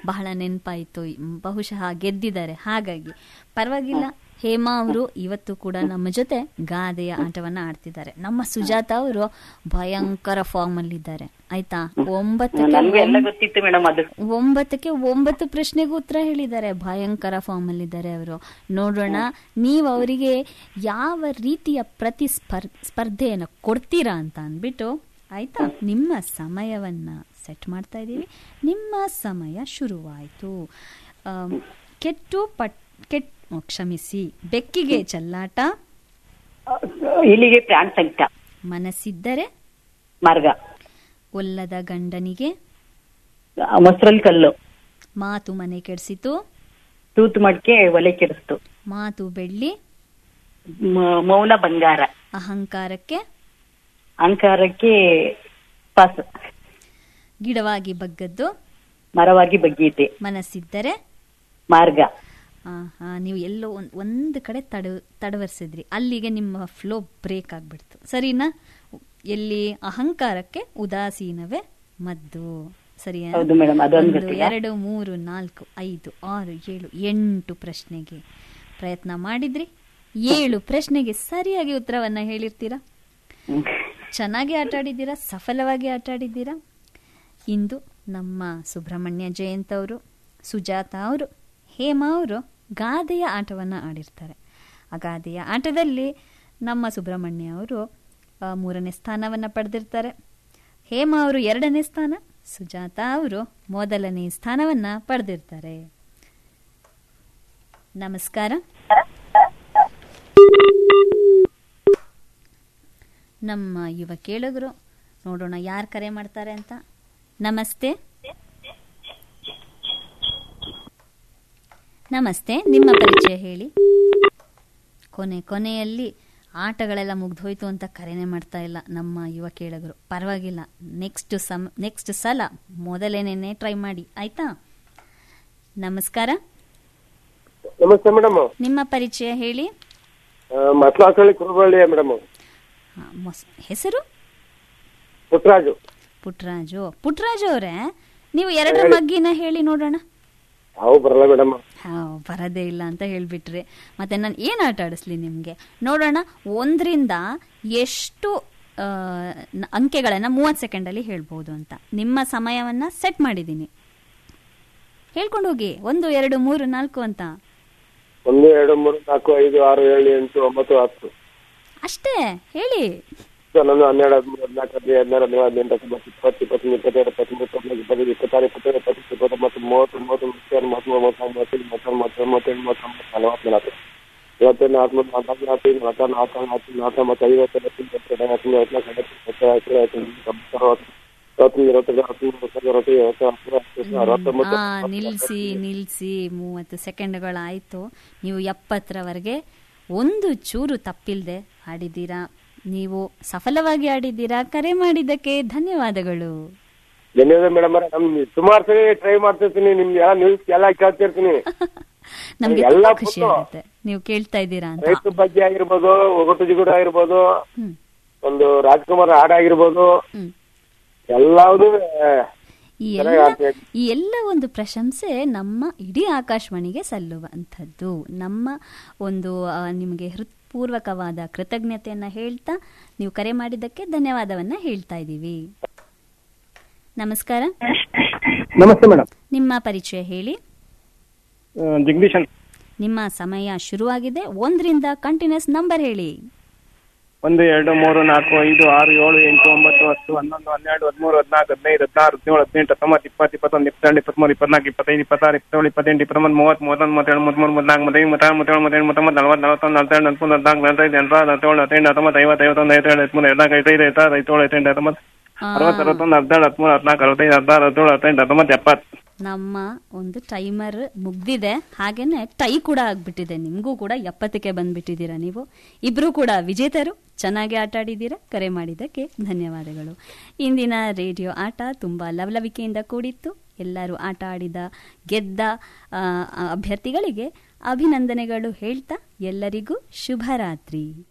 ಬಹಳ ನೆನಪಾಯಿತು, ಬಹುಶಃ ಗೆದ್ದಿದ್ದಾರೆ, ಹಾಗಾಗಿ ಪರವಾಗಿಲ್ಲ. ಹೇಮಾ ಅವರು ಇವತ್ತು ಕೂಡ ನಮ್ಮ ಜೊತೆ ಗಾದೆಯ ಆಟವನ್ನ ಆಡ್ತಿದ್ದಾರೆ. ನಮ್ಮ ಸುಜಾತ ಅವರು ಭಯಂಕರ ಫಾರ್ಮ್ ಅಲ್ಲಿ ಇದ್ದಾರೆ. ಆಯ್ತಾ, 9ಕ್ಕೆ 9 ಪ್ರಶ್ನೆಗೂ ಉತ್ತರ ಹೇಳಿದ್ದಾರೆ. ಭಯಂಕರ ಫಾರ್ಮ್ ಅಲ್ಲಿ ಇದ್ದಾರೆ ಅವರು. ನೋಡೋಣ ನೀವು ಅವರಿಗೆ ಯಾವ ರೀತಿಯ ಸ್ಪರ್ಧೆಯನ್ನು ಕೊಡ್ತೀರಾ ಅಂತ ಅಂದ್ಬಿಟ್ಟು. ಆಯ್ತಾ, ನಿಮ್ಮ ಸಮಯವನ್ನ ಸೆಟ್ ಮಾಡ್ತಾ ಇದ್ದೀವಿ. ನಿಮ್ಮ ಸಮಯ ಶುರುವಾಯಿತು. ಕ್ಷಮಿಸಿ, ಬೆಕ್ಕಿಗೆ ಚೆಲ್ಲಾಟ, ಇಲ್ಲಿಗೆ ಪ್ರಾಣ ಸಂಕಟ, ಮನಸ್ಸಿದ್ದರೆ ಮಾರ್ಗ, ಒಲ್ಲದ ಗಂಡನಿಗೆ ಮೊಸರಲ್ಲಿ ಕಲ್ಲು, ಮಾತು ಮನೆ ಕೆಡಿಸಿತು, ತೂತು ಮಡಿಕೆ ಒಲೆ ಕೆಡಿಸ್ತು, ಮಾತು ಬೆಳ್ಳಿ, ಮೌನ ಬಂಗಾರ, ಅಹಂಕಾರಕ್ಕೆ ಪಾಸ್, ಗಿಡವಾಗಿ ಬಗ್ಗದ್ದು, ಮರವಾಗಿ ಬಗ್ಗೀತೆ, ಮನಸ್ಸಿದ್ದರೆ ಮಾರ್ಗ. ನೀವು ಎಲ್ಲೋ ಒಂದು ಕಡೆ ತಡವರ್ಸಿದ್ರಿ, ಅಲ್ಲಿಗೆ ನಿಮ್ಮ ಫ್ಲೋ ಬ್ರೇಕ್ ಆಗ್ಬಿಡ್ತು. ಸರಿನಾ? ಎಲ್ಲಿ ಅಹಂಕಾರಕ್ಕೆ ಉದಾಸೀನವೇ ಮದ್ದು. ಸರಿಯಾ? 1 2 3 4 5 6 7 8 ಪ್ರಶ್ನೆಗೆ ಪ್ರಯತ್ನ ಮಾಡಿದ್ರಿ. 7 ಪ್ರಶ್ನೆಗೆ ಸರಿಯಾಗಿ ಉತ್ತರವನ್ನ ಹೇಳಿರ್ತೀರಾ. ಚೆನ್ನಾಗಿ ಆಟಾಡಿದ್ದೀರಾ, ಸಫಲವಾಗಿ ಆಟಾಡಿದ್ದೀರಾ. ಇಂದು ನಮ್ಮ ಸುಬ್ರಹ್ಮಣ್ಯ ಜಯಂತ್ ಅವರು, ಸುಜಾತ ಅವರು, ಹೇಮಾ ಅವರು ಗಾದೆಯ ಆಟವನ್ನ ಆಡಿರ್ತಾರೆ. ಆ ಗಾದೆಯ ಆಟದಲ್ಲಿ ನಮ್ಮ ಸುಬ್ರಹ್ಮಣ್ಯ ಅವರು 3ನೇ ಸ್ಥಾನವನ್ನ ಪಡೆದಿರ್ತಾರೆ. ಹೇಮಾ ಅವರು 2ನೇ ಸ್ಥಾನ, ಸುಜಾತ ಅವರು 1ನೇ ಸ್ಥಾನವನ್ನ ಪಡೆದಿರ್ತಾರೆ. ನಮಸ್ಕಾರ. ನಮ್ಮ ಯುವ ಕೇಳುಗರು, ನೋಡೋಣ ಯಾರು ಕರೆ ಮಾಡ್ತಾರೆ ಅಂತ. ನಮಸ್ತೆ. ನಮಸ್ತೆ, ನಿಮ್ಮ ಪರಿಚಯ ಹೇಳಿ. ಕೊನೆಯಲ್ಲಿ ಆಟಗಳೆಲ್ಲ ಮುಗ್ದೋಯ್ತು ಅಂತ ಕರೆನೆ ಮಾಡ್ತಾ ಇಲ್ಲ ನಮ್ಮ ಯುವ ಕೇಳುಗರು. ಪರವಾಗಿಲ್ಲ, ನೆಕ್ಸ್ಟ್ ಸಲ ಮೊದಲೇನೇನೆ ಟ್ರೈ ಮಾಡಿ. ಆಯ್ತಾ? ನಮಸ್ಕಾರ. ನಮಸ್ತೆ ಮೇಡಮ್. ನಿಮ್ಮ ಪರಿಚಯ ಹೇಳಿ. ಹೆಸರು? ಪುಟ್ರಾಜು ಅವರೇ, ನೀವು 2 ಮಗ್ಗಿನ ಹೇಳಿ ನೋಡೋಣ. ಬರದೇ ಇಲ್ಲ ಅಂತ ಹೇಳ್ಬಿಟ್ರಿ. ಮತ್ತೆ ನಾನು ಏನ್ ಆಟ ಆಡಿಸ್ಲಿ ನಿಮ್ಗೆ? ನೋಡೋಣ 1ರಿಂದ ಎಷ್ಟು ಅಂಕೆಗಳನ್ನ 30 ಸೆಕೆಂಡ್ ಅಲ್ಲಿ ಹೇಳ್ಬಹುದು ಅಂತ. ನಿಮ್ಮ ಸಮಯವನ್ನ ಸೆಟ್ ಮಾಡಿದೀನಿ, ಹೇಳ್ಕೊಂಡು ಹೋಗಿ. 1 2 3 4 ಅಂತ. 1 2 3 4 5 6 7 8 9 10 ಅಷ್ಟೇ ಹೇಳಿ. 11 12 13 14 15 16 17 18 19 20 21 22 23 24 25 ನಿಲ್ಸಿ 30 ಸೆಕೆಂಡ್ಗಳಾಯ್ತು. ನೀವು 70ರವರೆಗೆ ಒಂದು ಚೂರು ತಪ್ಪಿಲ್ದೆ ಆಡಿದ್ದೀರಾ. ನೀವು ಸಫಲವಾಗಿ ಆಡಿದ್ದೀರಾ. ಕರೆ ಮಾಡಿದ್ದಕ್ಕೆ ಧನ್ಯವಾದಗಳು. ಧನ್ಯವಾದ ಮೇಡಮ್. ಸುಮಾರು ಸರಿ ಟ್ರೈ ಮಾಡ್ತಿರ್ತೀನಿ, ನಿಮ್ಗೆ ನ್ಯೂಸ್ ಎಲ್ಲ ಕೇಳ್ತಿರ್ತೀನಿ. ನಮ್ಗೆ ಖುಷಿ ಆಗುತ್ತೆ ನೀವು ಕೇಳ್ತಾ ಇದ್ದೀರಾ ಅಂತ. ರೈತರ ಬಗ್ಗೆ ಆಗಿರ್ಬೋದು, ಒಗಟು ಜಿಗುಡು ಆಗಿರ್ಬೋದು, ಒಂದು ರಾಜ್ಕುಮಾರ್ ಹಾಡಾಗಿರ್ಬೋದು, ಎಲ್ಲಾವುದು ಈ ಎಲ್ಲ ಒಂದು ಪ್ರಶಂಸೆ ನಮ್ಮ ಇಡೀ ಆಕಾಶವಾಣಿಗೆ ಸಲ್ಲುವಂಥದ್ದು. ನಮ್ಮ ಒಂದು ನಿಮಗೆ ಹೃತ್ಪೂರ್ವಕವಾದ ಕೃತಜ್ಞತೆಯನ್ನ ಹೇಳ್ತಾ ನೀವು ಕರೆ ಮಾಡಿದ್ದಕ್ಕೆ ಧನ್ಯವಾದವನ್ನ ಹೇಳ್ತಾ ಇದ್ದೀವಿ. ನಮಸ್ಕಾರ. ನಮಸ್ತೆ ಮೇಡಮ್. ನಿಮ್ಮ ಪರಿಚಯ ಹೇಳಿ. ಜಗದೀಶ್. ನಿಮ್ಮ ಸಮಯ ಶುರುವಾಗಿದೆ. 1ರಿಂದ ಕಂಟಿನ್ಯೂಸ್ ನಂಬರ್ ಹೇಳಿ. 1 2 3 4 5 6 7 8 9 10 11 12 13 14 15 16 17 18 19 20 21 22 23 24 25 26 27 28 29 30 31 32 33 34 35 36 37 38 39 40 41 42 43 44 45 46 47 48 49 50 51 ನಮ್ಮ ಒಂದು ಟೈಮರ್ ಮುಗ್ದಿದೆ, ಹಾಗೇನೆ ಟೈ ಕೂಡ ಆಗ್ಬಿಟ್ಟಿದೆ. ನಿಮ್ಗೂ ಕೂಡ 70ಕ್ಕೆ ಬಂದ್ಬಿಟ್ಟಿದ್ದೀರಾ. ನೀವು ಇಬ್ರು ಕೂಡ ವಿಜೇತರು. ಚೆನ್ನಾಗಿ ಆಟ ಆಡಿದ್ದೀರಾ. ಕರೆ ಮಾಡಿದ್ದಕ್ಕೆ ಧನ್ಯವಾದಗಳು. ಇಂದಿನ ರೇಡಿಯೋ ಆಟ ತುಂಬಾ ಲವಲವಿಕೆಯಿಂದ ಕೂಡಿತ್ತು. ಎಲ್ಲರೂ ಆಟ ಆಡಿದ ಗೆದ್ದ ಅಭ್ಯರ್ಥಿಗಳಿಗೆ ಅಭಿನಂದನೆಗಳು ಹೇಳ್ತಾ ಎಲ್ಲರಿಗೂ ಶುಭರಾತ್ರಿ.